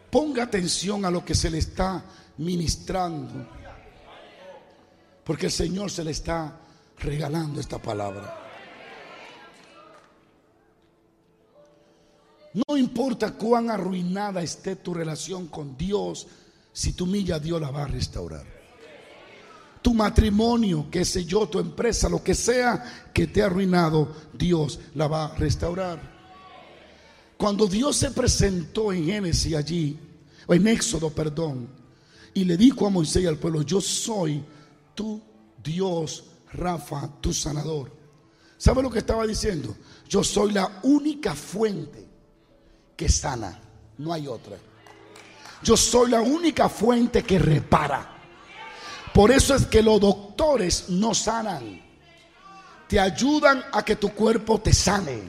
Ponga atención a lo que se le está ministrando, porque el Señor se le está regalando esta palabra. No importa cuán arruinada esté tu relación con Dios, si tú humillas a Dios la va a restaurar. Tu matrimonio, qué sé yo, tu empresa, lo que sea que te ha arruinado, Dios la va a restaurar. Cuando Dios se presentó en Génesis allí, o en Éxodo, perdón, y le dijo a Moisés y al pueblo: yo soy tu Dios, Rafa, tu sanador. ¿Sabe lo que estaba diciendo? Yo soy la única fuente que sana, no hay otra. Yo soy la única fuente que repara. Por eso es que los doctores no sanan, te ayudan a que tu cuerpo te sane.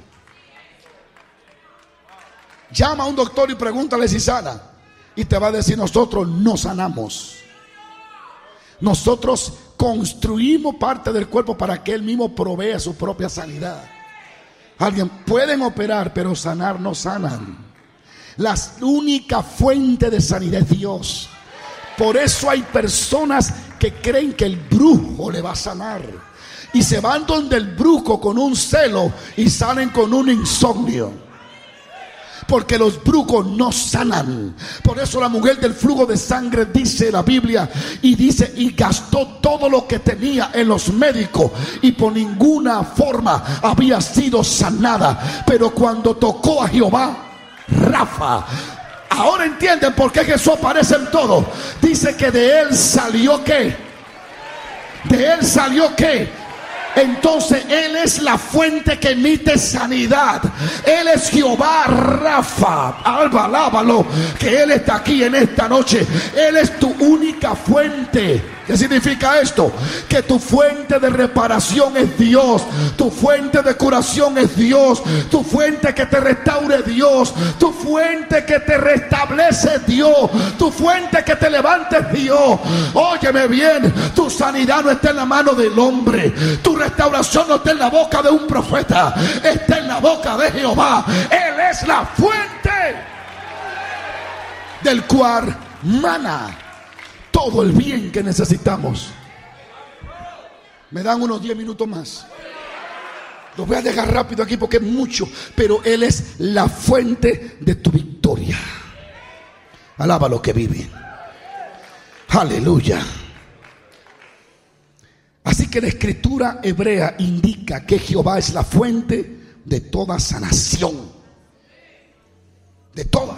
Llama a un doctor y pregúntale si sana, y te va a decir: nosotros no sanamos. Nosotros construimos parte del cuerpo para que él mismo provea su propia sanidad. Alguien pueden operar, pero sanar no sanan. La única fuente de sanidad es Dios. Por eso hay personas que creen que el brujo le va a sanar, y se van donde el brujo con un celo y salen con un insomnio. Porque los brujos no sanan. Por eso la mujer del flujo de sangre, dice la Biblia, y dice, y gastó todo lo que tenía en los médicos, y por ninguna forma había sido sanada. Pero cuando tocó a Jehová, Rafa. Ahora entienden por qué Jesús aparece en todo. Dice que de él salió ¿qué? De él salió ¿qué? Entonces él es la fuente que emite sanidad. Él es Jehová Rafa. Alábalo, que él está aquí en esta noche. Él es tu única fuente. ¿Qué significa esto? Que tu fuente de reparación es Dios. Tu fuente de curación es Dios. Tu fuente que te restaure es Dios. Tu fuente que te restablece es Dios. Tu fuente que te levante es Dios. Óyeme bien, tu sanidad no está en la mano del hombre. Tu restauración no está en la boca de un profeta. Está en la boca de Jehová. Él es la fuente del cual mana todo el bien que necesitamos. Me dan unos 10 minutos más. Los voy a dejar rápido aquí porque es mucho. Pero Él es la fuente de tu victoria. Alaba lo que vive. Aleluya. Así que la escritura hebrea indica que Jehová es la fuente de toda sanación. De toda.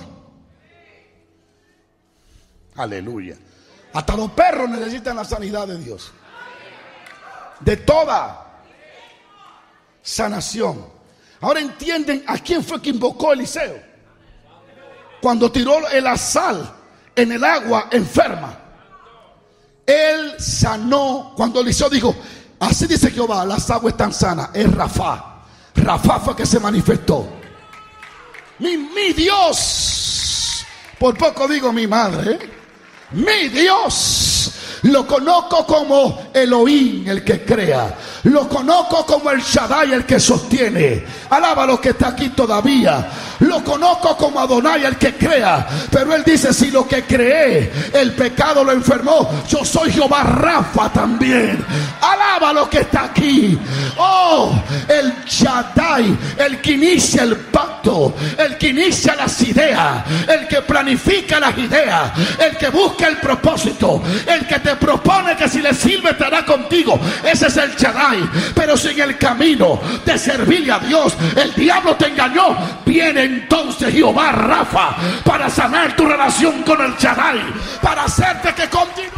Aleluya. Hasta los perros necesitan la sanidad de Dios. De toda sanación. Ahora entienden a quién fue que invocó Eliseo cuando tiró la sal en el agua enferma. Él sanó. Cuando Eliseo dijo: así dice Jehová, las aguas están sanas. Es Rafa. Rafa fue que se manifestó. Mi Dios. Por poco digo mi madre, mi Dios, lo conozco como Elohim, el que crea. Lo conozco como el Shaddai, el que sostiene. Alaba lo que está aquí todavía. Lo conozco como Adonai, el que crea. Pero él dice: si lo que creé, el pecado lo enfermó, yo soy Jehová Rafa también. Alaba lo que está aquí. Oh, el Shaddai, el que inicia el pacto, el que inicia las ideas, el que planifica las ideas, el que busca el propósito, el que te propone que si le sirve estará contigo. Ese es el Shaddai. Pero si en el camino de servirle a Dios el diablo te engañó, viene entonces Jehová Rafa para sanar tu relación con el Shaddai, para hacerte que continúe.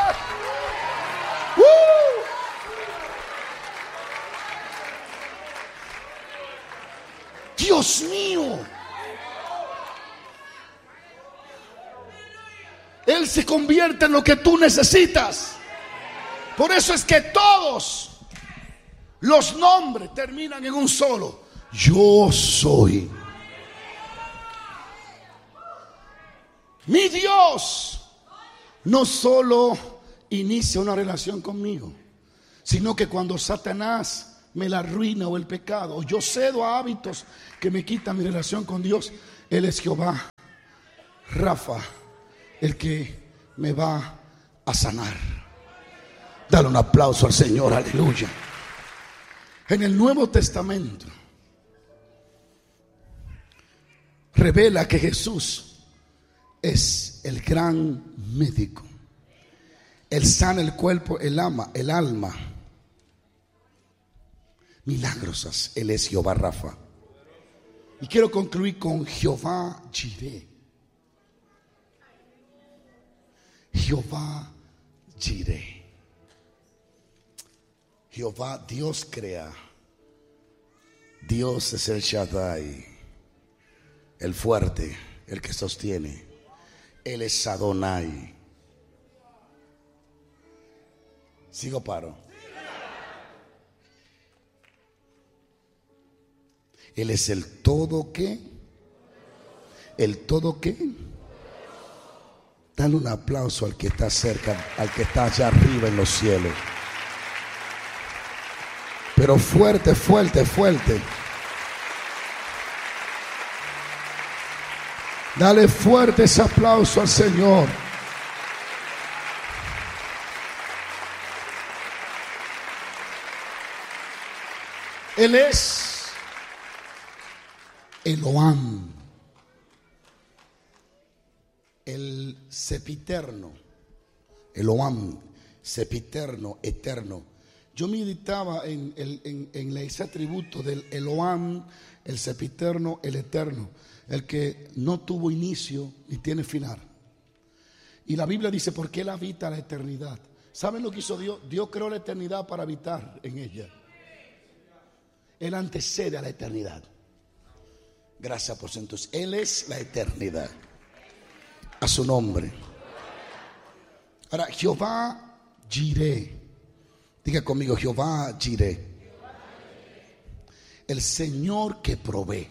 Dios mío, Él se convierte en lo que tú necesitas. Por eso es que todos los nombres terminan en un solo: yo soy. Mi Dios no solo inicia una relación conmigo, sino que cuando Satanás me la arruina o el pecado, o yo cedo a hábitos que me quitan mi relación con Dios, Él es Jehová Rafa, el que me va a sanar. Dale un aplauso al Señor, aleluya. En el Nuevo Testamento revela que Jesús es el gran médico. Él sana el cuerpo, el alma. Milagros, Él es Jehová Rafa. Y quiero concluir con Jehová Jireh. Jehová Jireh. Jehová, Dios crea. Dios es el Shaddai, el fuerte, el que sostiene. Él es Adonai. ¿Sigo paro? Él es el todo que. El todo que. Dale un aplauso al que está cerca, al que está allá arriba en los cielos. Pero fuerte, fuerte, fuerte. Dale fuerte ese aplauso al Señor. Él es Elohim, el sempiterno. Elohim, sempiterno, eterno. Yo meditaba en ese atributo del Elohim, el sempiterno, el eterno, el que no tuvo inicio ni tiene final. Y la Biblia dice, porque Él habita la eternidad. ¿Saben lo que hizo Dios? Dios creó la eternidad para habitar en ella. Él antecede a la eternidad. Gracias por eso. Entonces, Él es la eternidad. A su nombre. Ahora, Jehová Jireh. Diga conmigo, Jehová Jireh. El Señor que provee.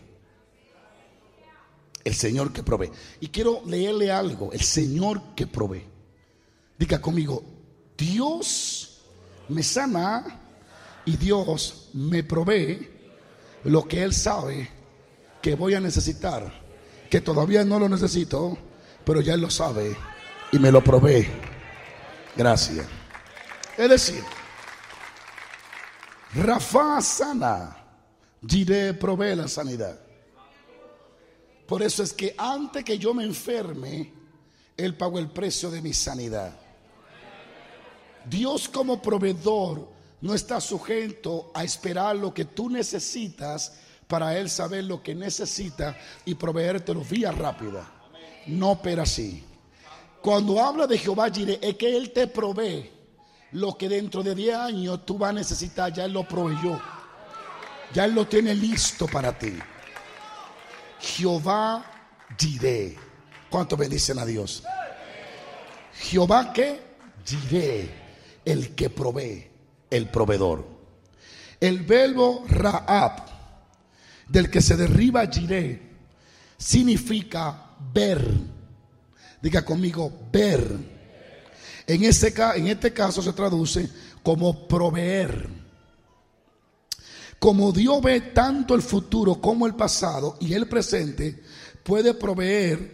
El Señor que provee. Y quiero leerle algo. El Señor que provee. Diga conmigo, Dios me sana y Dios me provee lo que Él sabe que voy a necesitar, que todavía no lo necesito, pero ya Él lo sabe y me lo provee. Gracias. Es decir, Rafa sana, Jireh provee la sanidad. Por eso es que antes que yo me enferme, Él pagó el precio de mi sanidad. Dios como proveedor no está sujeto a esperar lo que tú necesitas para Él saber lo que necesita y proveértelo vía rápida. No opera así. Cuando habla de Jehová Jireh, es que Él te provee lo que dentro de 10 años tú vas a necesitar. Ya Él lo proveyó. Ya Él lo tiene listo para ti. Jehová Jireh. ¿Cuántos bendicen a Dios? Jehová ¿qué? Jireh, el que provee, el proveedor. El verbo Raab, del que se deriva Jireh, significa ver. Diga conmigo, ver. En este caso se traduce como proveer. Como Dios ve tanto el futuro como el pasado y el presente, puede prever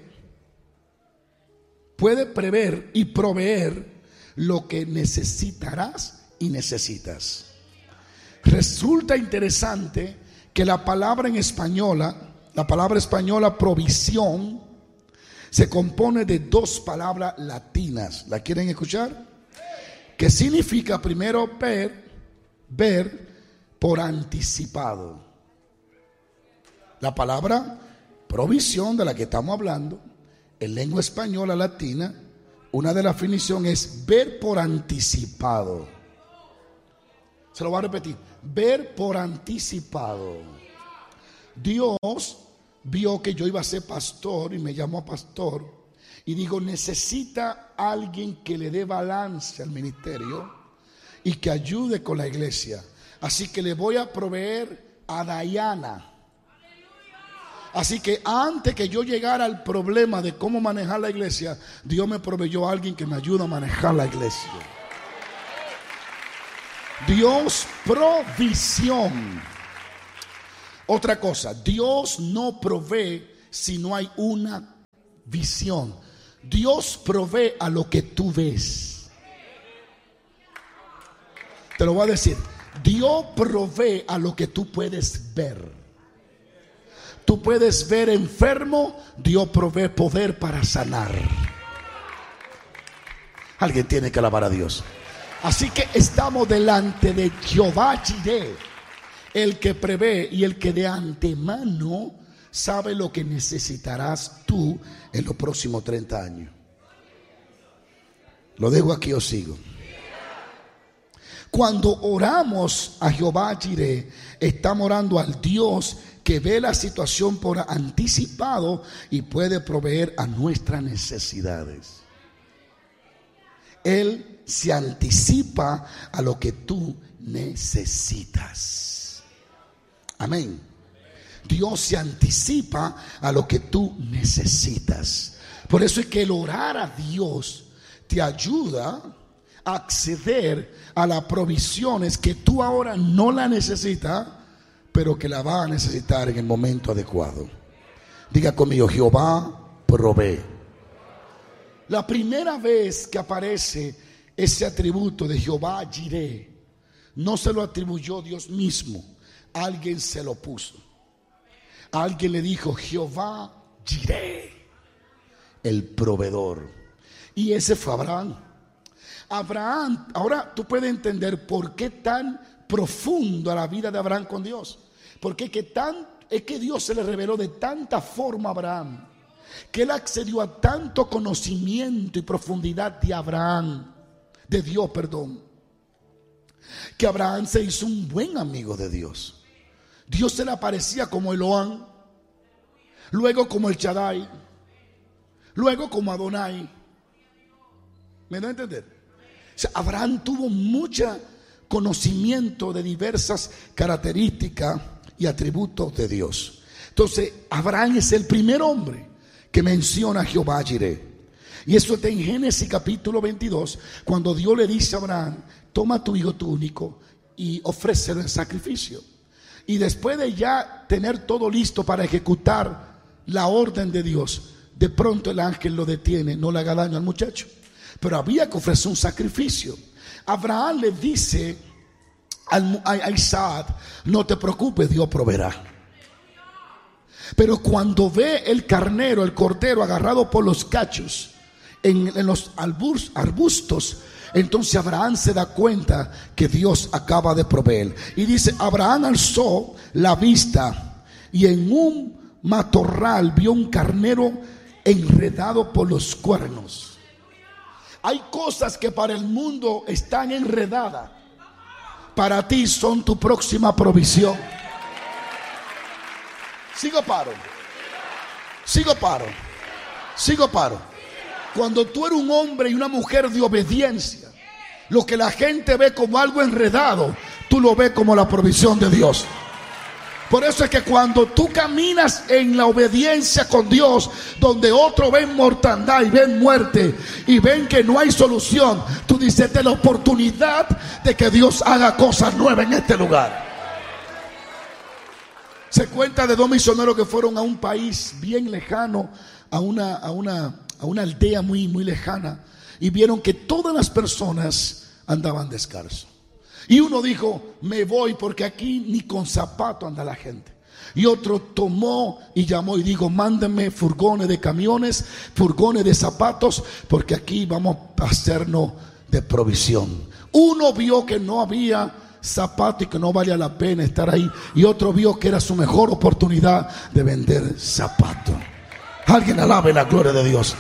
y proveer lo que necesitarás y necesitas. Resulta interesante que la palabra española provisión, se compone de 2 palabras latinas. ¿La quieren escuchar? Que significa primero ver por anticipado. La palabra provisión de la que estamos hablando en lengua española latina, una de las definiciones es ver por anticipado. Se lo voy a repetir, ver por anticipado. Dios vio que yo iba a ser pastor y me llamó pastor y digo, necesita alguien que le dé balance al ministerio y que ayude con la iglesia. Así que le voy a proveer a Dayana. Así que antes que yo llegara al problema de cómo manejar la iglesia, Dios me proveyó a alguien que me ayude a manejar la iglesia. Dios provisión. Otra cosa, Dios no provee si no hay una visión. Dios provee a lo que tú ves. Te lo voy a decir. Dios provee a lo que tú puedes ver. Tú puedes ver enfermo, Dios provee poder para sanar. Alguien tiene que alabar a Dios. Así que estamos delante de Jehová Jireh, el que prevé y el que de antemano sabe lo que necesitarás tú en los próximos 30 años. Lo dejo aquí o sigo. Cuando oramos a Jehová Jireh, estamos orando al Dios que ve la situación por anticipado y puede proveer a nuestras necesidades. Él se anticipa a lo que tú necesitas. Amén. Dios se anticipa a lo que tú necesitas. Por eso es que el orar a Dios te ayuda a acceder a las provisiones que tú ahora no la necesitas, pero que la vas a necesitar en el momento adecuado. Diga conmigo: Jehová provee. La primera vez que aparece ese atributo de Jehová Jireh, no se lo atribuyó Dios mismo, alguien se lo puso. Alguien le dijo: Jehová Jireh, el proveedor. Y ese fue Abraham. Abraham, ahora tú puedes entender por qué tan profundo la vida de Abraham con Dios. Porque es que Dios se le reveló de tanta forma a Abraham, que él accedió a tanto conocimiento y profundidad de Abraham, de Dios, perdón, que Abraham se hizo un buen amigo de Dios. Dios se le aparecía como Elohim, luego como el Shaddai, luego como Adonai. ¿Me da a entender? O sea, Abraham tuvo mucho conocimiento de diversas características y atributos de Dios. Entonces, Abraham es el primer hombre que menciona a Jehová Jireh. Y eso está en Génesis capítulo 22, cuando Dios le dice a Abraham: toma a tu hijo, tu único, y ofrécelo en sacrificio. Y después de ya tener todo listo para ejecutar la orden de Dios, de pronto el ángel lo detiene, no le haga daño al muchacho. Pero había que ofrecer un sacrificio. Abraham le dice a Isaac: no te preocupes, Dios proveerá. Pero cuando ve el carnero, el cordero agarrado por los cachos en los arbustos, entonces Abraham se da cuenta que Dios acaba de proveer. Y dice: Abraham alzó la vista y en un matorral vio un carnero enredado por los cuernos. Hay cosas que para el mundo están enredadas, para ti son tu próxima provisión. Sigo paro. Cuando tú eres un hombre y una mujer de obediencia, lo que la gente ve como algo enredado, tú lo ves como la provisión de Dios. Por eso es que cuando tú caminas en la obediencia con Dios, donde otros ven mortandad y ven muerte y ven que no hay solución, tú dices: esta es la oportunidad de que Dios haga cosas nuevas en este lugar. Se cuenta de dos misioneros que fueron a un país bien lejano, a una aldea muy lejana, y vieron que todas las personas andaban descalzos. Y uno dijo: me voy porque aquí ni con zapato anda la gente. Y otro tomó y llamó y dijo: mándenme furgones de camiones, furgones de zapatos, porque aquí vamos a hacernos de provisión. Uno vio que no había zapato y que no valía la pena estar ahí, y otro vio que era su mejor oportunidad de vender zapatos. Alguien alabe la gloria de Dios.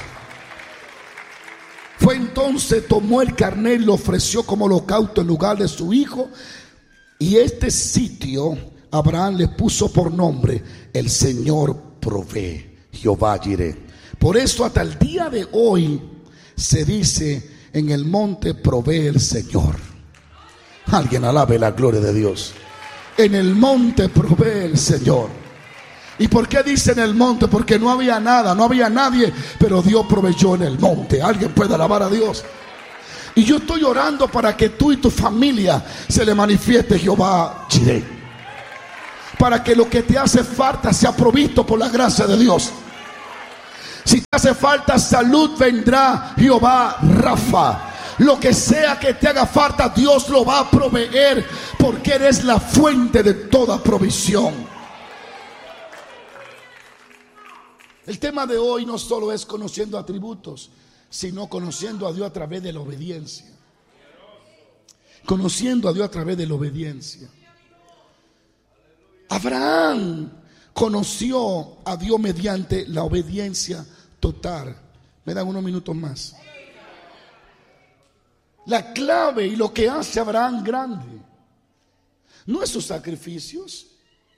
Fue entonces, tomó el carnero y lo ofreció como holocausto en lugar de su hijo. Y este sitio Abraham le puso por nombre: el Señor provee, Jehová Jireh. Por eso hasta el día de hoy se dice: en el monte provee el Señor. Alguien alabe la gloria de Dios. En el monte provee el Señor. ¿Y por qué dice en el monte? Porque no había nada, no había nadie, pero Dios proveyó en el monte. Alguien puede alabar a Dios. Y yo estoy orando para que tú y tu familia se le manifieste Jehová Jireh, para que lo que te hace falta sea provisto por la gracia de Dios. Si te hace falta salud, vendrá Jehová Rafa. Lo que sea que te haga falta, Dios lo va a proveer, porque eres la fuente de toda provisión. El tema de hoy no solo es conociendo atributos, sino conociendo a Dios a través de la obediencia. Conociendo a Dios a través de la obediencia. Abraham conoció a Dios mediante la obediencia total. Me dan unos minutos más. La clave y lo que hace a Abraham grande no es sus sacrificios,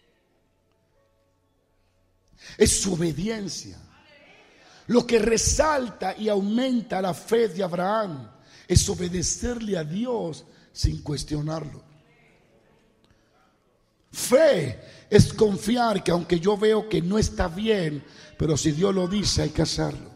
es su obediencia. Lo que resalta y aumenta la fe de Abraham es obedecerle a Dios sin cuestionarlo. Fe es confiar que aunque yo veo que no está bien, pero si Dios lo dice, hay que hacerlo.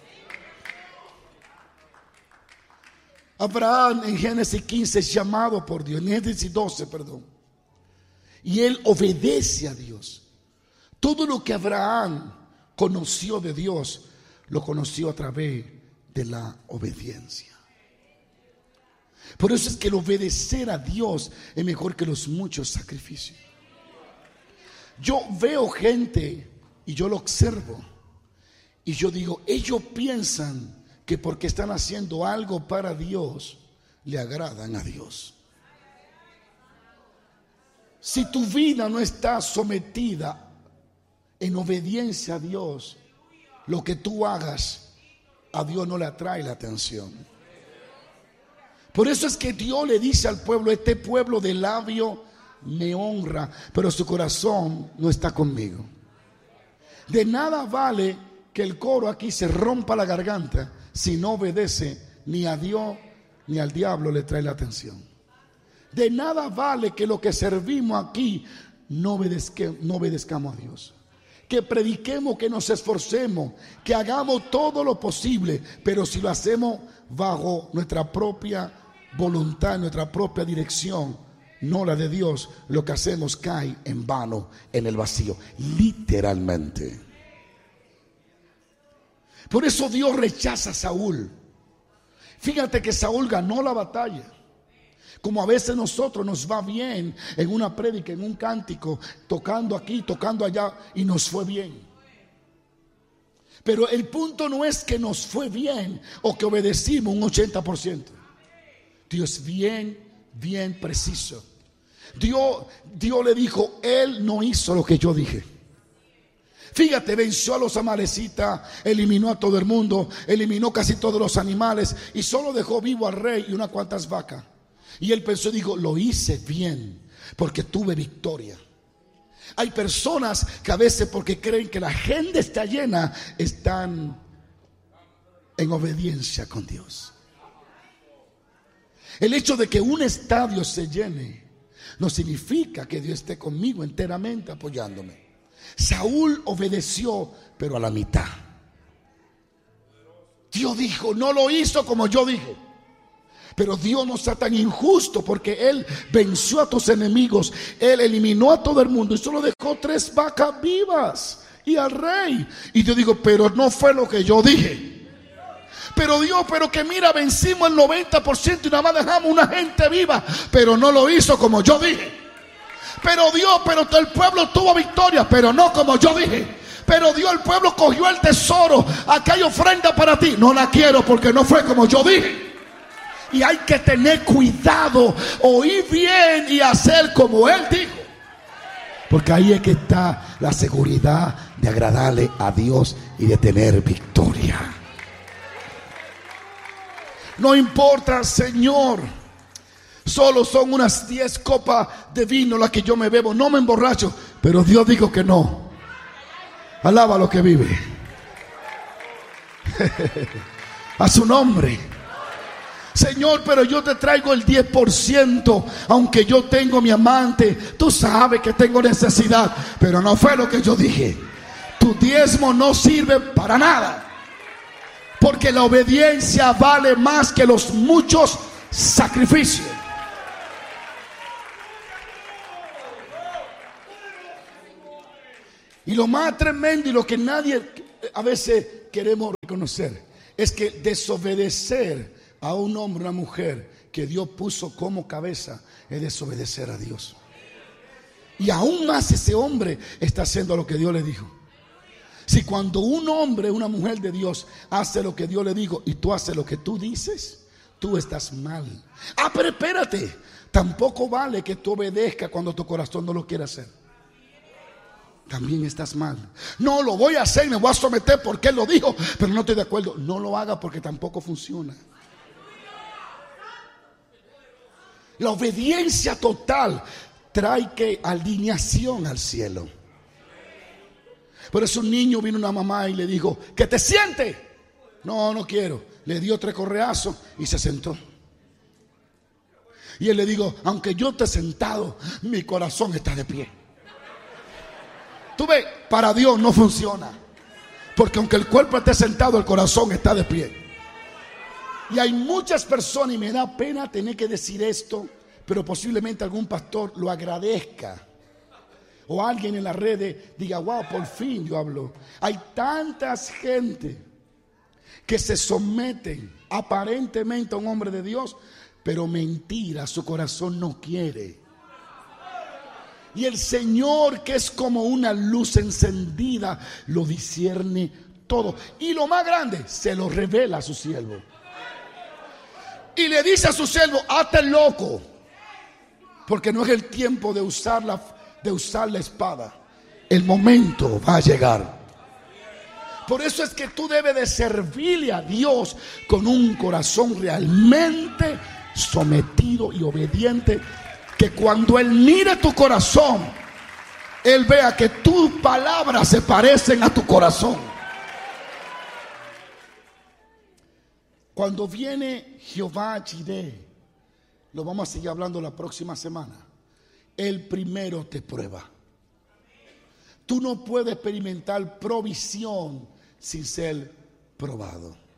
Abraham en Génesis 15 es llamado por Dios, en Génesis 12, perdón. Y él obedece a Dios. Todo lo que Abraham conoció de Dios, lo conoció a través de la obediencia. Por eso es que el obedecer a Dios es mejor que los muchos sacrificios. Yo veo gente y yo lo observo y yo digo, ellos piensan que porque están haciendo algo para Dios, le agradan a Dios. Si tu vida no está sometida en obediencia a Dios, lo que tú hagas a Dios no le atrae la atención. Por eso es que Dios le dice al pueblo, este pueblo de labio me honra, pero su corazón no está conmigo. De nada vale que el coro aquí se rompa la garganta si no obedece ni a Dios ni al diablo le trae la atención. De nada vale que lo que servimos aquí no obedezcamos a Dios. Que prediquemos, que nos esforcemos, que hagamos todo lo posible, pero si lo hacemos bajo nuestra propia voluntad, nuestra propia dirección, no la de Dios, lo que hacemos cae en vano, en el vacío, literalmente. Por eso Dios rechaza a Saúl. Fíjate que Saúl ganó la batalla. Como a veces nosotros nos va bien en una prédica, en un cántico, tocando aquí, tocando allá, y nos fue bien. Pero el punto no es que nos fue bien o que obedecimos un 80%. Dios bien preciso. Dios le dijo, Él no hizo lo que yo dije. Fíjate, venció a los amalecitas, eliminó a todo el mundo, eliminó casi todos los animales y solo dejó vivo al rey y unas cuantas vacas. Y él pensó y dijo, lo hice bien porque tuve victoria. Hay personas que a veces porque creen que la agenda está llena, están en obediencia con Dios. El hecho de que un estadio se llene no significa que Dios esté conmigo enteramente apoyándome. Saúl obedeció, pero a la mitad. Dios dijo, no lo hizo como yo dije. Pero Dios no está tan injusto, porque Él venció a tus enemigos, Él eliminó a todo el mundo y solo dejó 3 vacas vivas y al rey. Y yo digo, pero no fue lo que yo dije. Pero Dios, pero que mira, vencimos el 90% y nada más dejamos una gente viva, pero no lo hizo como yo dije. Pero Dios, pero el pueblo tuvo victoria, pero no como yo dije. Pero Dios, el pueblo cogió el tesoro, acá hay ofrenda para ti, no la quiero porque no fue como yo dije. Y hay que tener cuidado, oír bien y hacer como Él dijo. Porque ahí es que está la seguridad de agradarle a Dios y de tener victoria. No importa, Señor, solo son unas 10 copas de vino las que yo me bebo, no me emborracho. Pero Dios dijo que no. Alaba lo que vive. A su nombre. Señor, pero yo te traigo el 10%, aunque yo tengo mi amante. Tú sabes que tengo necesidad, pero no fue lo que yo dije. Tu diezmo no sirve para nada, porque la obediencia vale más que los muchos sacrificios. Y lo más tremendo y lo que nadie a veces queremos reconocer es que desobedecer a un hombre, una mujer que Dios puso como cabeza, es desobedecer a Dios. Y aún más ese hombre está haciendo lo que Dios le dijo. Si cuando un hombre, una mujer de Dios hace lo que Dios le dijo y tú haces lo que tú dices, tú estás mal. Ah, pero espérate, tampoco vale que tú obedezcas cuando tu corazón no lo quiere hacer. También estás mal. No, lo voy a hacer, me voy a someter porque Él lo dijo, pero no estoy de acuerdo. No lo haga porque tampoco funciona. La obediencia total trae que alineación al cielo. Por eso un niño vino a una mamá y le dijo: que te siente. No, no quiero. Le dio 3 correazos y se sentó. Y él le dijo: aunque yo esté sentado, mi corazón está de pie. Tú ves, para Dios no funciona, porque aunque el cuerpo esté sentado, el corazón está de pie. Y hay muchas personas, y me da pena tener que decir esto, pero posiblemente algún pastor lo agradezca, o alguien en las redes diga: wow, por fin Dios habló. Hay tantas gente que se someten aparentemente a un hombre de Dios, pero mentira, su corazón no quiere. Y el Señor, que es como una luz encendida, lo discierne todo. Y lo más grande, se lo revela a su siervo. Y le dice a su siervo: hazte loco, porque no es el tiempo de usar la espada. El momento va a llegar. Por eso es que tú debes de servirle a Dios con un corazón realmente sometido y obediente, que cuando Él mire tu corazón, Él vea que tus palabras se parecen a tu corazón. Cuando viene Jehová Jireh, lo vamos a seguir hablando la próxima semana, Él primero te prueba. Tú no puedes experimentar provisión sin ser probado.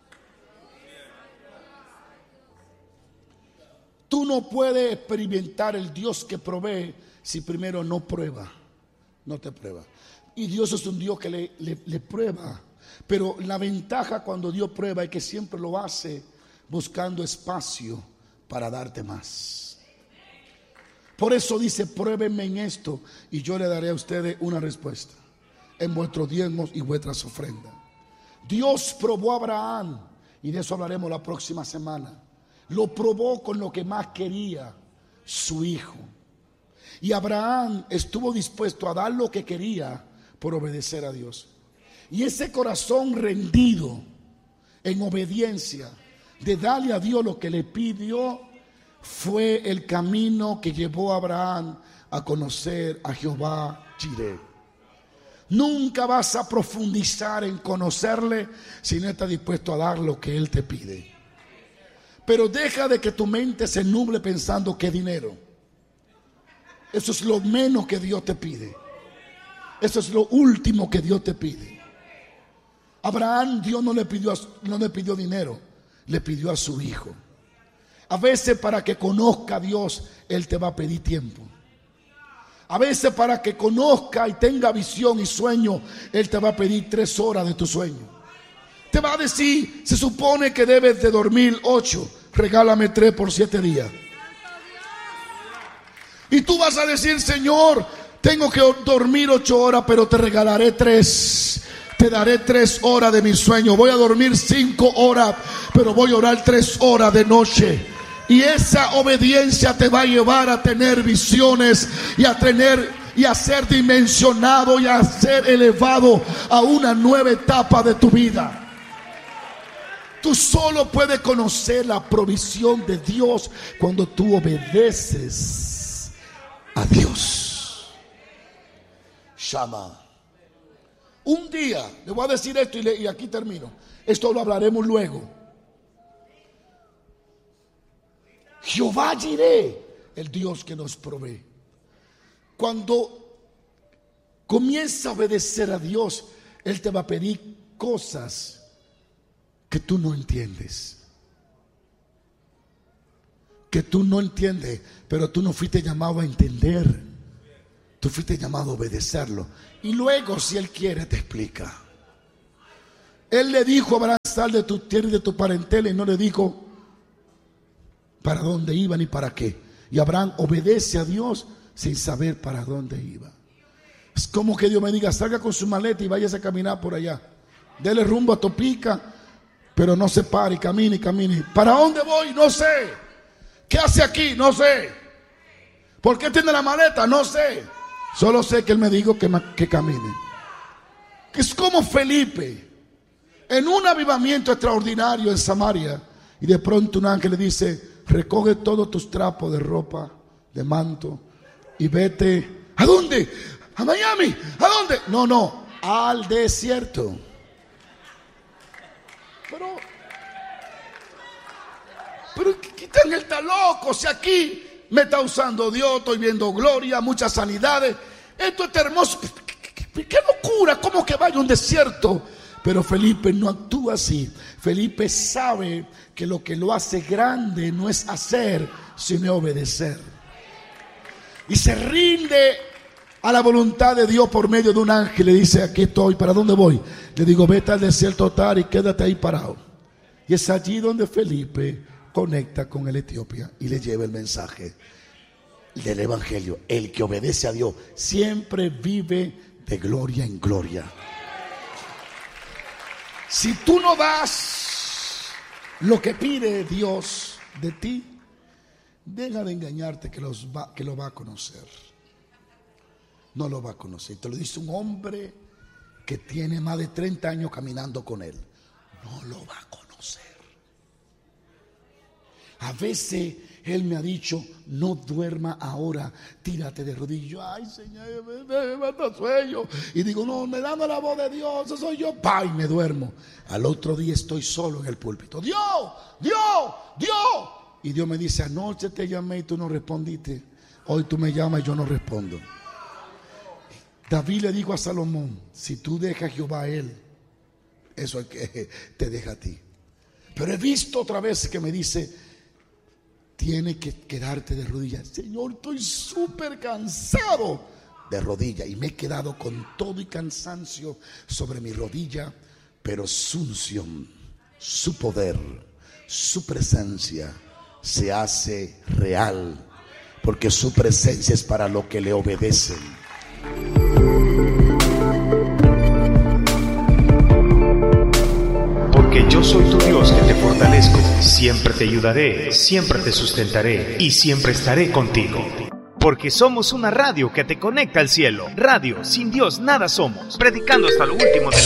Tú no puedes experimentar el Dios que provee si primero no prueba, no te prueba. Y Dios es un Dios que le prueba. Pero la ventaja cuando Dios prueba es que siempre lo hace buscando espacio para darte más. Por eso dice: pruébenme en esto y yo le daré a ustedes una respuesta en vuestros diezmos y vuestras ofrendas. Dios probó a Abraham, y de eso hablaremos la próxima semana. Lo probó con lo que más quería, su hijo. Y Abraham estuvo dispuesto a dar lo que quería por obedecer a Dios. Y ese corazón rendido en obediencia de darle a Dios lo que le pidió, fue el camino que llevó a Abraham a conocer a Jehová Jireh. Nunca vas a profundizar en conocerle si no estás dispuesto a dar lo que Él te pide. Pero deja de que tu mente se nuble pensando que dinero. Eso es lo menos que Dios te pide. Eso es lo último que Dios te pide. Abraham, Dios no le pidió dinero, le pidió a su hijo. A veces para que conozca a Dios, Él te va a pedir tiempo. A veces para que conozca y tenga visión y sueño, Él te va a pedir 3 horas de tu sueño. Te va a decir: se supone que debes de dormir 8, regálame 3 por 7 días. Y tú vas a decir: Señor, tengo que dormir 8 horas, pero te regalaré 3. Te daré 3 horas de mi sueño. Voy a dormir 5 horas, pero voy a orar 3 horas de noche. Y esa obediencia te va a llevar a tener visiones y a ser dimensionado y a ser elevado a una nueva etapa de tu vida. Tú solo puedes conocer la provisión de Dios cuando tú obedeces a Dios. Shama. Un día, le voy a decir esto y aquí termino. Esto lo hablaremos luego. Jehová Jireh, el Dios que nos provee. Cuando comienza a obedecer a Dios, Él te va a pedir cosas que tú no entiendes. Que tú no entiendes, pero tú no fuiste llamado a entender. Tú fuiste llamado a obedecerlo. Y luego, si Él quiere, te explica. Él le dijo a Abraham: sal de tu tierra y de tu parentela, y no le dijo para dónde iba ni para qué. Y Abraham obedece a Dios sin saber para dónde iba. Es como que Dios me diga: salga con su maleta y váyase a caminar por allá, dele rumbo a Topica, pero no se pare, y camine y camine. ¿Para dónde voy? No sé. ¿Qué hace aquí? No sé. ¿Por qué tiene la maleta? No sé. Solo sé que Él me dijo que camine. Que es como Felipe en un avivamiento extraordinario en Samaria, y de pronto un ángel le dice: recoge todos tus trapos de ropa, de manto, y vete. ¿A dónde? ¿A Miami? ¿A dónde? No, al desierto. Pero ¿qué ángel está loco? Si aquí me está usando Dios, estoy viendo gloria, muchas sanidades, esto es hermoso. ¿Qué locura? ¿Cómo que vaya a un desierto? Pero Felipe no actúa así. Felipe sabe que lo que lo hace grande no es hacer, sino obedecer. Y se rinde a la voluntad de Dios por medio de un ángel. Le dice: aquí estoy. ¿Para dónde voy? Le digo: vete al desierto tal y quédate ahí parado. Y es allí donde Felipe conecta con el Etiopía y le lleva el mensaje del evangelio. El que obedece a Dios siempre vive de gloria en gloria. Si tú no das lo que pide Dios de ti, deja de engañarte que lo va a conocer. No lo va a conocer. Te lo dice un hombre que tiene más de 30 años caminando con Él. No lo va a conocer. A veces Él me ha dicho: no duerma ahora, tírate de rodillas. Ay, Señor, me mata sueño. Y digo: no, me da la voz de Dios, eso soy yo. Pa, y me duermo. Al otro día estoy solo en el púlpito. Dios. Y Dios me dice: anoche te llamé y tú no respondiste. Hoy tú me llamas y yo no respondo. David le dijo a Salomón: si tú dejas a Jehová a él, eso es que te deja a ti. Pero he visto otra vez que me dice: tienes que quedarte de rodillas. Señor, estoy súper cansado de rodillas, y me he quedado con todo y cansancio sobre mi rodilla. Pero su unción, su poder, su presencia se hace real, porque su presencia es para los que le obedecen. Porque yo soy tu Dios que te fortalezco, siempre te ayudaré, siempre te sustentaré y siempre estaré contigo. Porque somos una radio que te conecta al cielo. Radio, sin Dios nada somos. Predicando hasta lo último de la